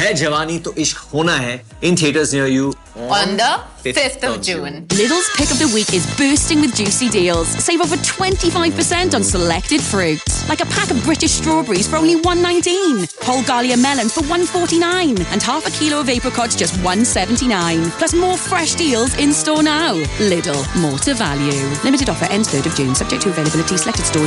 है जवानी तो इश्क होना है in theaters near you on the 5th of June. Lidl's Pick of the Week is bursting with juicy deals. Save over 25% on selected fruits. Like a pack of British strawberries for only $1.19. Whole Galia melons for $1.49. And half a kilo of apricots just $1.79. Plus more fresh deals in store now. Lidl, more to value. Limited offer ends 3rd of June. Subject to availability. Selected stores.